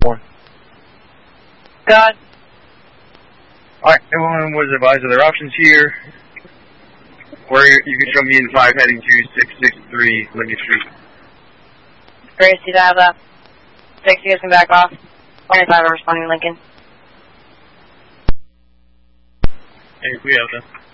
4. God. Alright, everyone was advised of their options here. Where you can show me in 5 heading to 663 Lincoln Street. Gracie, I have that. 60 is back off. 25 responding Lincoln. Hey, we have that.